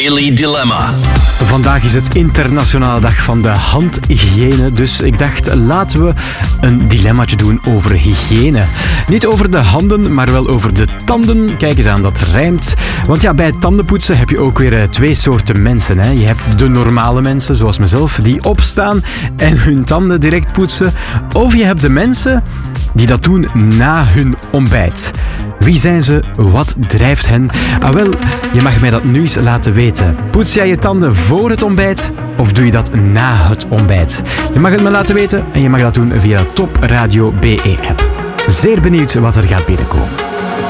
Daily Dilemma. Vandaag is het Internationale Dag van de Handhygiëne, dus ik dacht laten we een dilemmaatje doen over hygiëne. Niet over de handen, maar wel over de tanden. Kijk eens aan, dat rijmt. Want ja, bij het tandenpoetsen heb je ook weer twee soorten mensen. Hè. Je hebt de normale mensen, zoals mezelf, die opstaan en hun tanden direct poetsen. Of je hebt de mensen die dat doen na hun ontbijt. Wie zijn ze? Wat drijft hen? Ah wel, je mag mij dat nu eens laten weten. Poets jij je tanden voor het ontbijt of doe je dat na het ontbijt? Je mag het me laten weten en je mag dat doen via de Top Radio BE-app. Zeer benieuwd wat er gaat binnenkomen.